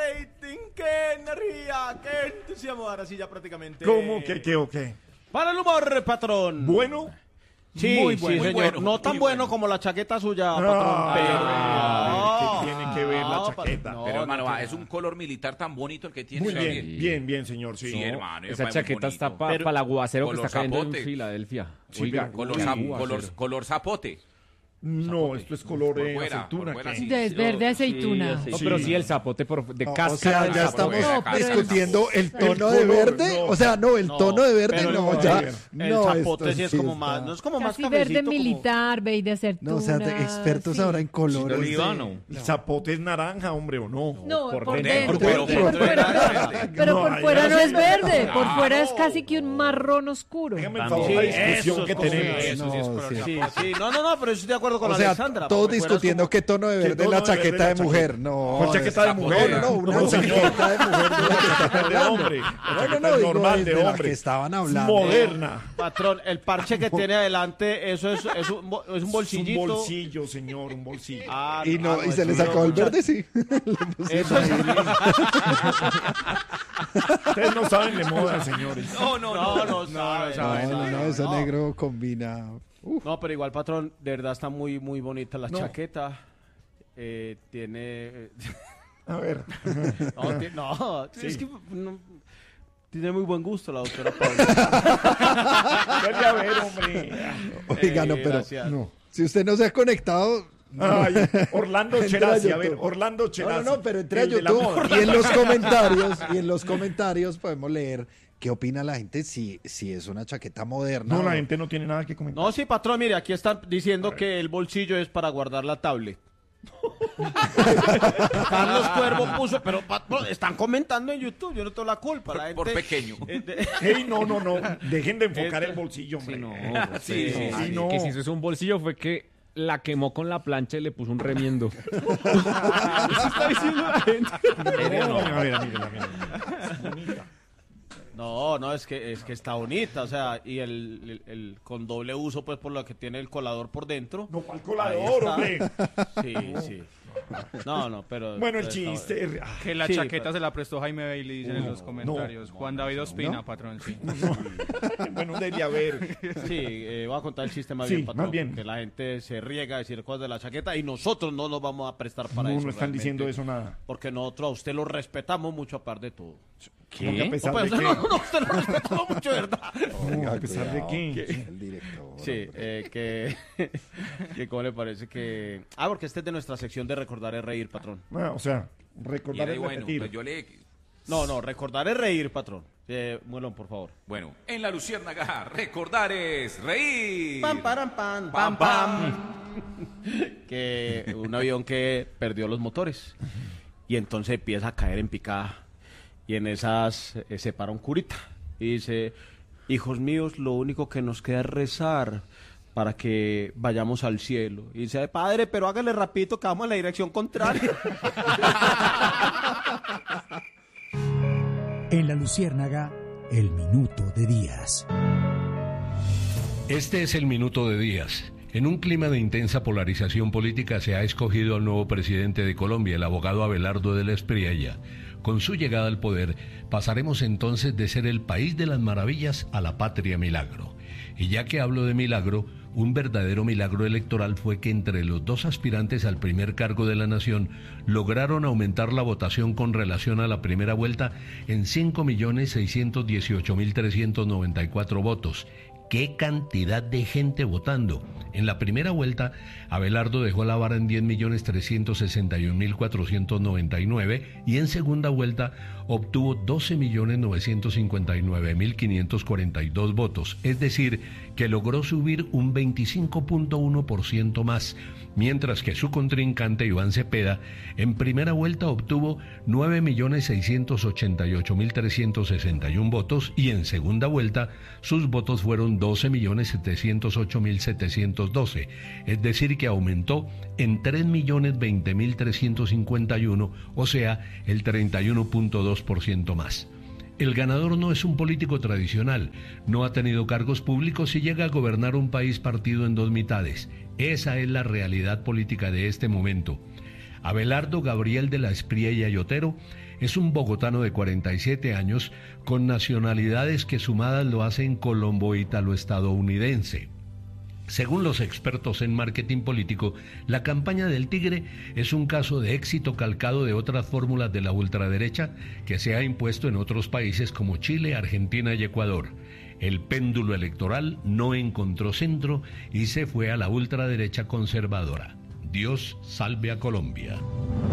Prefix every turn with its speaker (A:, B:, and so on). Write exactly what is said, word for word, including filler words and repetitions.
A: rating, qué energía, qué entusiasmo. Ahora sí ya prácticamente.
B: ¿Cómo? ¿Qué, qué o qué?
A: Para el humor, patrón.
B: ¿Bueno?
A: Sí,
B: muy
A: sí,
B: bueno,
A: señor.
B: bueno,
A: no tan
B: muy
A: bueno,
B: bueno
A: como la chaqueta suya,
B: Ah,
A: patrón. Pero...
B: ah, ¿qué tiene que ver la
A: no,
B: chaqueta?
A: no,
C: Pero hermano,
A: no,
C: va, es un color militar tan bonito el que tiene.
B: Muy
C: ¿sabe?
B: bien, bien, bien, señor, sí.
C: Sí,
B: ¿no?
C: hermano.
D: Esa
C: muy
D: chaqueta
C: bonito.
D: está para
A: Pero-
D: pa el aguacero que
C: color
D: está cayendo
C: zapote.
D: en Filadelfia.
B: Sí,
D: Oiga,
B: pero
C: Color,
D: qué
C: zap-
D: aguacero.
C: color, color zapote.
B: No, esto es color
C: Por
B: de
C: fuera,
B: aceituna.
C: por fuera,
B: ¿qué?
C: sí.
E: Es verde aceituna.
D: No,
B: Sí.
D: pero sí el zapote por, de
F: No,
D: cáscara.
F: o sea,
D: del
F: ya
D: zapote.
F: estamos
E: No, pero
F: discutiendo el tono
B: El
F: de
B: color,
F: verde.
B: no.
F: O sea, no, el
A: No,
F: tono de verde
A: pero
F: no,
A: el-
F: ya.
A: El
F: no,
A: zapote
F: esto
A: sí es
F: sí
A: como
F: está-
A: más, no es como más
E: Casi
A: cafecito.
E: verde
A: como-
E: militar, beige aceituna.
F: No, o sea, de expertos
E: sí.
F: ahora en colores.
D: De
F: de-
D: olivano.
B: ¿El zapote es naranja, hombre, o no?
E: No,
D: por
E: por,
D: dentro,
E: dentro.
C: pero
E: Por
C: por
E: fuera,
C: fuera.
E: pero
B: No,
E: por
B: ahí
E: fuera
B: no
E: no
B: se-
E: es verde. Por
C: Claro.
E: fuera es casi que un marrón oscuro.
B: Hágame el
D: También.
B: favor la
A: Sí,
B: discusión
A: eso
B: que
A: es como-
B: tenemos.
C: Eso sí es
F: No,
C: color
F: sí.
A: Sí,
C: zapote.
A: sí, no, no, no, pero yo estoy de acuerdo con
F: O sea,
A: Alexandra.
F: todos
A: por fuera es
F: discutiendo
A: como-
F: qué tono de
B: ¿Qué
F: verde es
B: tono
F: la
B: de verde
F: chaqueta
B: es la
F: de mujer.
B: chaqueta?
F: No,
B: ¿Cuál chaqueta de
F: es-
B: mujer?
F: No, no, una
B: No, señor.
F: chaqueta de mujer de la que están
B: de
F: hablando.
B: hombre. La
F: Bueno,
B: chaqueta
F: no,
B: es
F: digo,
B: normal de
F: de la
B: hombre.
F: que estaban hablando.
B: Moderna.
A: Patrón, el parche que tiene adelante, eso es, es, un, bo- es un
B: Es un
A: bolsillito.
B: bolsillo, señor, un bolsillo.
A: Ah,
F: Y no,
A: ah,
F: y se le
A: eso
F: sacó
A: no,
F: el
A: muchacho.
F: verde, sí.
A: Eso es-
B: Ustedes no saben de moda, señores.
C: No, no,
A: No,
C: no.
A: no, sabe,
F: No,
A: sabe,
F: no,
A: sabe,
F: no, eso
A: no.
F: negro combina. Uf.
A: No, pero igual, patrón, de verdad está muy, muy bonita la
B: No.
A: chaqueta. Eh, tiene... eh,
B: A ver.
A: no, ti- no, es que no, tiene muy buen gusto la doctora Paula.
B: Vuelve a ver, hombre.
F: Oiga, no, pero
A: gracias.
F: no. Si usted no se ha conectado.
B: Ay, Orlando
F: Entra a
B: Cherazzi, a ver,
F: YouTube.
B: Orlando
F: No,
B: Cherazzi.
F: no, no, pero entre a
B: el de la
F: YouTube
B: moda.
F: y en los comentarios, y en los comentarios podemos leer qué opina la gente si, si es una chaqueta moderna.
B: No, la
F: o-
B: gente no tiene nada que comentar.
A: No, sí, patrón, mire, aquí están diciendo que el bolsillo es para guardar la tablet. Carlos Cuervo puso, pero patrón, están comentando en YouTube, yo no tengo la culpa. La
C: Por
A: gente-
C: pequeño.
A: Eh, de-
B: Hey, no, no, no. Dejen de enfocar
A: Este-
B: el bolsillo, hombre.
D: Sí, no,
C: Sí, sí,
B: sí, no.
D: Que si eso es un bolsillo fue que la quemó con la plancha y le puso un remiendo. Eso está diciendo la gente.
B: No, a ver, mírela, mírela. Bonita.
A: No, no, es que es que está bonita, o sea, y el, el, el- con doble uso, pues por lo que tiene el colador por dentro.
B: No, ¿cuál
A: Ahí
B: colador,
A: está.
B: hombre?
A: Sí, sí. No, no, pero.
B: Bueno, el
A: pero está-
B: chiste. ah,
G: Que la
A: Sí,
G: chaqueta
A: pero-
G: se la prestó Jaime Bailey, dicen en
B: No,
G: los comentarios.
B: no,
G: Juan David Ospina,
F: ¿no?
G: patrón, sí.
B: Bueno, debía haber.
A: Sí, eh, voy a contar el chiste más
B: Sí,
A: bien, patrón.
B: más bien.
A: Que la gente se riega a decir cosas de la chaqueta y nosotros no nos vamos a prestar para
B: No,
A: eso.
B: no están
A: realmente,
B: diciendo eso nada.
A: Porque nosotros a usted lo respetamos mucho aparte de todo.
B: ¿Cómo que a
A: No,
B: pesar
A: pues,
B: de qué?
A: no, no, usted lo respetamos mucho, ¿verdad?
B: No, a pesar de
F: Cuidado,
B: qué.
F: El director.
A: Sí, eh, que, que cómo le parece que... Ah, porque este es de nuestra sección de recordar es reír, patrón.
B: Ah, o sea,
C: Y
B: recordar
C: era
B: y
C: bueno,
B: repetir.
C: pues yo le...
A: No, no, recordar es reír, patrón. Eh, Muelón, por favor.
C: Bueno, en la Luciérnaga, recordar es reír.
A: Pam, param, pam,
C: Pam,
A: pam, pam. Que un avión que perdió los motores y entonces empieza a caer en picada y en esas eh, se para un curita y dice: hijos míos, lo único que nos queda es rezar para que vayamos al cielo. Y dice: padre, pero hágale rapidito que vamos en la dirección contraria.
H: En la Luciérnaga, el minuto de Díaz.
I: Este es el minuto de Díaz. En un clima de intensa polarización política se ha escogido al nuevo presidente de Colombia, el abogado Abelardo de la Espriella. Con su llegada al poder, pasaremos entonces de ser el país de las maravillas a la patria milagro. Y ya que hablo de milagro, un verdadero milagro electoral fue que entre los dos aspirantes al primer cargo de la nación lograron aumentar la votación con relación a la primera vuelta en cinco millones seiscientos dieciocho mil trescientos noventa y cuatro votos. ¡Qué cantidad de gente votando! En la primera vuelta, Abelardo dejó la vara en diez millones trescientos sesenta y un mil cuatrocientos noventa y nueve y en segunda vuelta obtuvo doce millones novecientos cincuenta y nueve mil quinientos cuarenta y dos votos, es decir, que logró subir un veinticinco punto uno por ciento más, mientras que su contrincante Iván Cepeda en primera vuelta obtuvo nueve millones seiscientos ochenta y ocho mil trescientos sesenta y uno votos y en segunda vuelta sus votos fueron doce millones setecientos ocho mil setecientos doce, es decir que aumentó en tres millones veinte mil trescientos cincuenta y uno, o sea, el treinta y uno punto dos por ciento más. El ganador no es un político tradicional, no ha tenido cargos públicos y llega a gobernar un país partido en dos mitades. Esa es la realidad política de este momento. Abelardo Gabriel de la Espriella y Otero es un bogotano de cuarenta y siete años con nacionalidades que sumadas lo hacen colombo-italo-estadounidense. Según los expertos en marketing político, la campaña del Tigre es un caso de éxito calcado de otras fórmulas de la ultraderecha que se ha impuesto en otros países como Chile, Argentina y Ecuador. El péndulo electoral no encontró centro y se fue a la ultraderecha conservadora. Dios salve a Colombia.